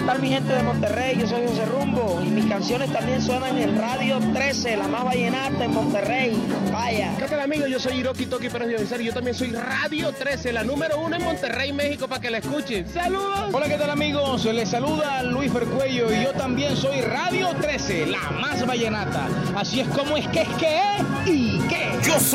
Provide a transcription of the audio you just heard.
tal mi gente de Monterrey? Yo soy José Rumbo y mis canciones también suenan en Radio 13, la más vallenata en Monterrey. Vaya. ¿Qué tal, amigos? Yo soy Hiroki Toki Pérez Dionisar y yo también soy Radio 13, la número 1 en Monterrey, México, para que la escuchen. ¡Saludos! Hola, ¿qué tal, amigos? Les saluda Luis Fercuello y yo también soy Radio 13, la más vallenata. Así es como es que y que. Yo soy